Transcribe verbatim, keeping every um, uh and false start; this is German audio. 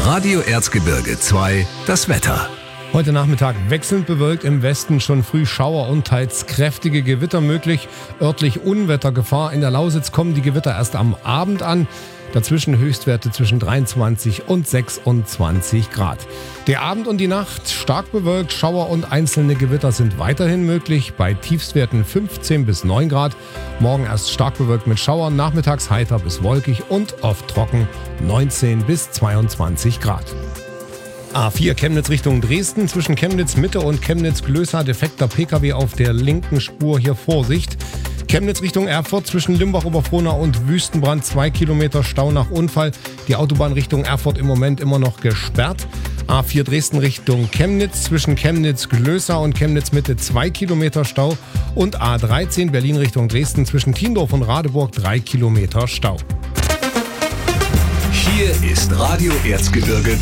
Radio Erzgebirge zwei, das Wetter. Heute Nachmittag wechselnd bewölkt, im Westen schon früh Schauer und teils kräftige Gewitter möglich. Örtlich Unwettergefahr. In der Lausitz kommen die Gewitter erst am Abend an. Dazwischen Höchstwerte zwischen dreiundzwanzig und sechsundzwanzig Grad. Der Abend und die Nacht stark bewölkt, Schauer und einzelne Gewitter sind weiterhin möglich. Bei Tiefstwerten fünfzehn bis neun Grad. Morgen erst stark bewölkt mit Schauern, nachmittags heiter bis wolkig und oft trocken, neunzehn bis zweiundzwanzig Grad. A vier Chemnitz Richtung Dresden, zwischen Chemnitz Mitte und Chemnitz Glösa defekter Pkw auf der linken Spur, hier Vorsicht. Chemnitz Richtung Erfurt, zwischen Limbach-Oberfrohna und Wüstenbrand, zwei Kilometer Stau nach Unfall. Die Autobahn Richtung Erfurt im Moment immer noch gesperrt. A vier Dresden Richtung Chemnitz, zwischen Chemnitz Glösa und Chemnitz Mitte, zwei Kilometer Stau. Und A dreizehn Berlin Richtung Dresden, zwischen Tiendorf und Radeburg, drei Kilometer Stau. Hier ist Radio Erzgebirge